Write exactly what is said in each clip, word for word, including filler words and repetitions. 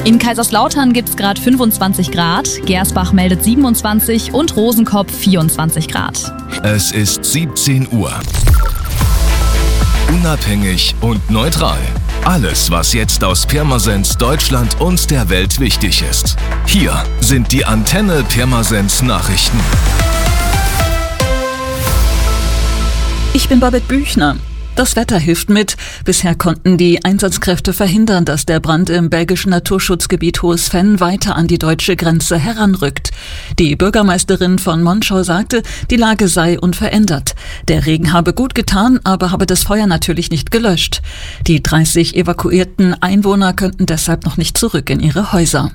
In Kaiserslautern gibt es gerade fünfundzwanzig Grad, Gersbach meldet siebenundzwanzig und Rosenkopf vierundzwanzig Grad. Es ist siebzehn Uhr. Unabhängig und neutral. Alles, was jetzt aus Pirmasens, Deutschland und der Welt wichtig ist. Hier sind die Antenne Pirmasens Nachrichten. Ich bin Babette Büchner. Das Wetter hilft mit. Bisher konnten die Einsatzkräfte verhindern, dass der Brand im belgischen Naturschutzgebiet Hohes Venn weiter an die deutsche Grenze heranrückt. Die Bürgermeisterin von Monschau sagte, die Lage sei unverändert. Der Regen habe gut getan, aber habe das Feuer natürlich nicht gelöscht. Die dreißig evakuierten Einwohner könnten deshalb noch nicht zurück in ihre Häuser.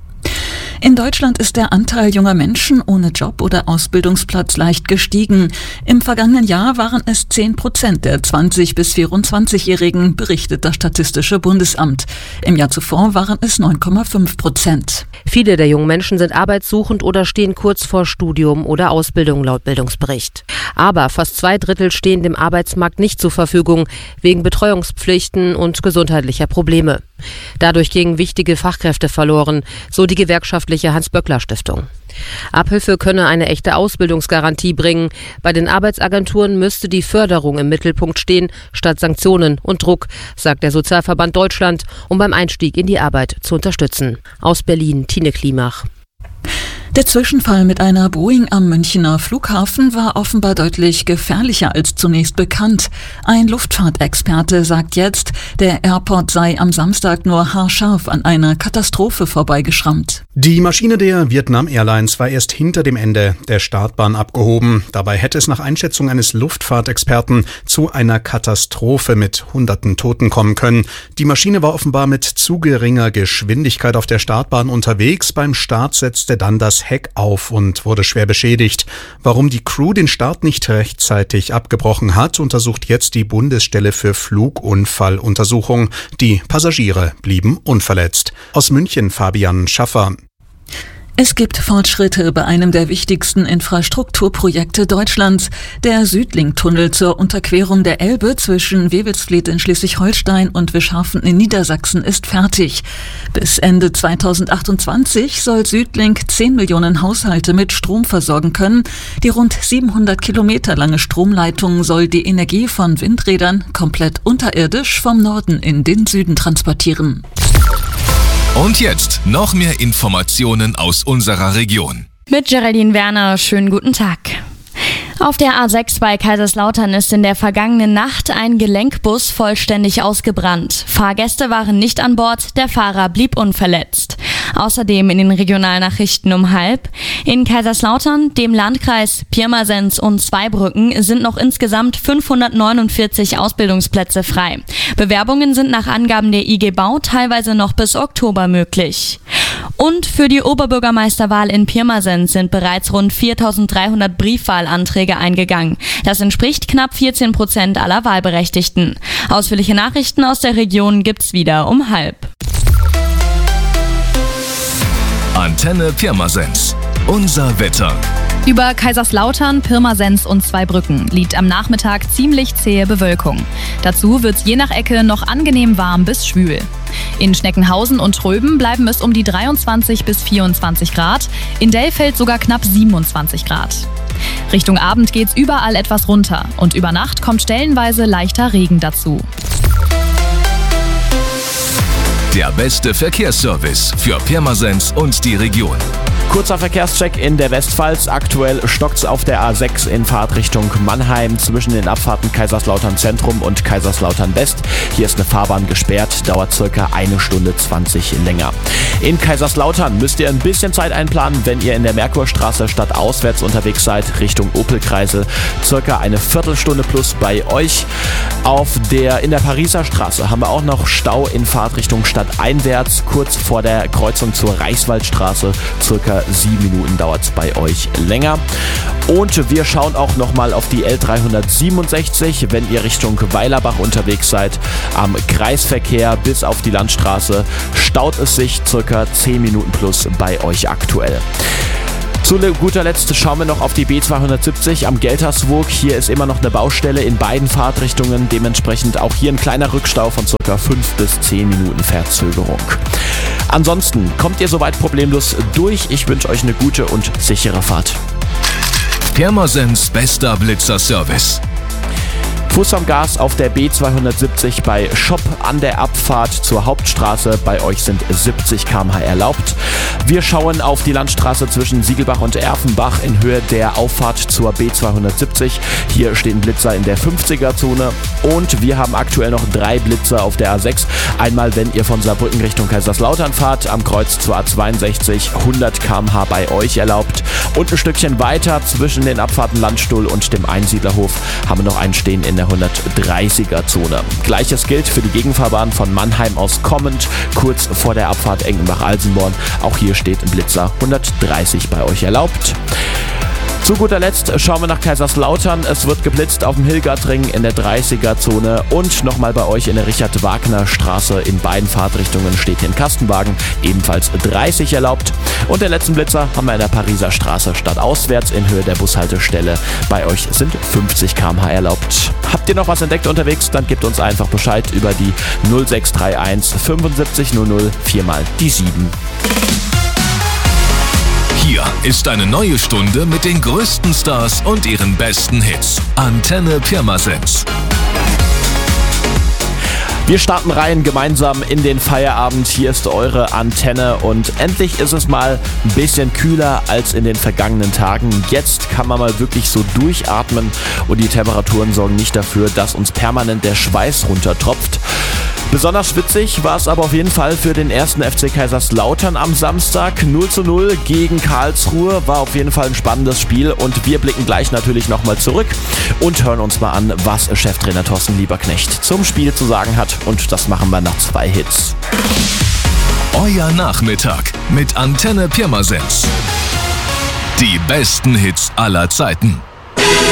In Deutschland ist der Anteil junger Menschen ohne Job oder Ausbildungsplatz leicht gestiegen. Im vergangenen Jahr waren es zehn Prozent der zwanzig- bis vierundzwanzigjährigen, berichtet das Statistische Bundesamt. Im Jahr zuvor waren es neun Komma fünf Prozent. Viele der jungen Menschen sind arbeitssuchend oder stehen kurz vor Studium oder Ausbildung laut Bildungsbericht. Aber fast zwei Drittel stehen dem Arbeitsmarkt nicht zur Verfügung, wegen Betreuungspflichten und gesundheitlicher Probleme. Dadurch gingen wichtige Fachkräfte verloren, so die gewerkschaftliche Hans-Böckler-Stiftung. Abhilfe könne eine echte Ausbildungsgarantie bringen. Bei den Arbeitsagenturen müsste die Förderung im Mittelpunkt stehen, statt Sanktionen und Druck, sagt der Sozialverband Deutschland, um beim Einstieg in die Arbeit zu unterstützen. Aus Berlin, Tine Klimach. Der Zwischenfall mit einer Boeing am Münchener Flughafen war offenbar deutlich gefährlicher als zunächst bekannt. Ein Luftfahrtexperte sagt jetzt, der Airport sei am Samstag nur haarscharf an einer Katastrophe vorbeigeschrammt. Die Maschine der Vietnam Airlines war erst hinter dem Ende der Startbahn abgehoben. Dabei hätte es nach Einschätzung eines Luftfahrtexperten zu einer Katastrophe mit hunderten Toten kommen können. Die Maschine war offenbar mit zu geringer Geschwindigkeit auf der Startbahn unterwegs. Beim Start setzte dann das Heck auf und wurde schwer beschädigt. Warum die Crew den Start nicht rechtzeitig abgebrochen hat, untersucht jetzt die Bundesstelle für Flugunfalluntersuchung. Die Passagiere blieben unverletzt. Aus München Fabian Schaffer. Es gibt Fortschritte bei einem der wichtigsten Infrastrukturprojekte Deutschlands. Der Südlink-Tunnel zur Unterquerung der Elbe zwischen Wewelsfleth in Schleswig-Holstein und Wischhafen in Niedersachsen ist fertig. Bis Ende zweitausendachtundzwanzig soll Südlink zehn Millionen Haushalte mit Strom versorgen können. Die rund siebenhundert Kilometer lange Stromleitung soll die Energie von Windrädern komplett unterirdisch vom Norden in den Süden transportieren. Und jetzt noch mehr Informationen aus unserer Region. Mit Geraldine Werner, schönen guten Tag. Auf der A sechs bei Kaiserslautern ist in der vergangenen Nacht ein Gelenkbus vollständig ausgebrannt. Fahrgäste waren nicht an Bord, der Fahrer blieb unverletzt. Außerdem in den Regionalnachrichten um halb. In Kaiserslautern, dem Landkreis Pirmasens und Zweibrücken sind noch insgesamt fünfhundertneunundvierzig Ausbildungsplätze frei. Bewerbungen sind nach Angaben der I G Bau teilweise noch bis Oktober möglich. Und für die Oberbürgermeisterwahl in Pirmasens sind bereits rund viertausenddreihundert Briefwahlanträge eingegangen. Das entspricht knapp vierzehn Prozent aller Wahlberechtigten. Ausführliche Nachrichten aus der Region gibt's wieder um halb. Antenne Pirmasens. Unser Wetter. Über Kaiserslautern, Pirmasens und Zweibrücken liegt am Nachmittag ziemlich zähe Bewölkung. Dazu wird's je nach Ecke noch angenehm warm bis schwül. In Schneckenhausen und Tröben bleiben es um die dreiundzwanzig bis vierundzwanzig Grad, in Dellfeld sogar knapp siebenundzwanzig Grad. Richtung Abend geht's überall etwas runter und über Nacht kommt stellenweise leichter Regen dazu. Der beste Verkehrsservice für Pirmasens und die Region. Kurzer Verkehrscheck in der Westpfalz. Aktuell stockt's auf der A sechs in Fahrtrichtung Mannheim zwischen den Abfahrten Kaiserslautern Zentrum und Kaiserslautern West. Hier ist eine Fahrbahn gesperrt, dauert circa eine Stunde zwanzig länger. In Kaiserslautern müsst ihr ein bisschen Zeit einplanen, wenn ihr in der Merkurstraße stadtauswärts unterwegs seid, Richtung Opelkreisel. Circa eine Viertelstunde plus bei euch. Auf der, in der Pariser Straße haben wir auch noch Stau in Fahrtrichtung stadteinwärts, kurz vor der Kreuzung zur Reichswaldstraße. Circa sieben Minuten dauert es bei euch länger. Und wir schauen auch nochmal auf die L dreihundertsiebenundsechzig, wenn ihr Richtung Weilerbach unterwegs seid. Am Kreisverkehr bis auf die Landstraße staut es sich circa zehn Minuten plus bei euch aktuell. Zu guter Letzt schauen wir noch auf die B zweihundertsiebzig am Gelterswoog. Hier ist immer noch eine Baustelle in beiden Fahrtrichtungen. Dementsprechend auch hier ein kleiner Rückstau von circa fünf bis zehn Minuten Verzögerung. Ansonsten kommt ihr soweit problemlos durch. Ich wünsche euch eine gute und sichere Fahrt. Pirmasens bester Blitzerservice. Fuß am Gas auf der B zweihundertsiebzig bei Schopp an der Abfahrt zur Hauptstraße. Bei euch sind siebzig Kilometer pro Stunde erlaubt. Wir schauen auf die Landstraße zwischen Siegelbach und Erfenbach in Höhe der Auffahrt zur B zweihundertsiebzig. Hier stehen Blitzer in der fünfziger-Zone und wir haben aktuell noch drei Blitzer auf der A sechs. Einmal, wenn ihr von Saarbrücken Richtung Kaiserslautern fahrt, am Kreuz zur A zweiundsechzig, hundert Kilometer pro Stunde bei euch erlaubt. Und ein Stückchen weiter zwischen den Abfahrten Landstuhl und dem Einsiedlerhof haben wir noch einen stehen in der hundertdreißiger-Zone. Gleiches gilt für die Gegenfahrbahn von Mannheim aus kommend, kurz vor der Abfahrt Engenbach-Alsenborn. Auch hier steht ein Blitzer hundertdreißig bei euch erlaubt. Zu guter Letzt schauen wir nach Kaiserslautern. Es wird geblitzt auf dem Hillgardring in der dreißiger-Zone und nochmal bei euch in der Richard-Wagner-Straße in beiden Fahrtrichtungen steht hier ein Kastenwagen, ebenfalls dreißig erlaubt. Und den letzten Blitzer haben wir in der Pariser Straße stadtauswärts in Höhe der Bushaltestelle. Bei euch sind fünfzig Kilometer pro Stunde erlaubt. Habt ihr noch was entdeckt unterwegs? Dann gebt uns einfach Bescheid über die null sechs drei eins fünfundsiebzig null null vier mal die sieben. Hier ist eine neue Stunde mit den größten Stars und ihren besten Hits. Antenne Pirmasens. Wir starten rein gemeinsam in den Feierabend. Hier ist eure Antenne und endlich ist es mal ein bisschen kühler als in den vergangenen Tagen. Jetzt kann man mal wirklich so durchatmen und die Temperaturen sorgen nicht dafür, dass uns permanent der Schweiß runtertropft. Besonders witzig war es aber auf jeden Fall für den ersten F C Kaiserslautern am Samstag. null zu null gegen Karlsruhe war auf jeden Fall ein spannendes Spiel und wir blicken gleich natürlich nochmal zurück und hören uns mal an, was Cheftrainer Thorsten Lieberknecht zum Spiel zu sagen hat. Und das machen wir nach zwei Hits. Euer Nachmittag mit Antenne Pirmasens. Die besten Hits aller Zeiten.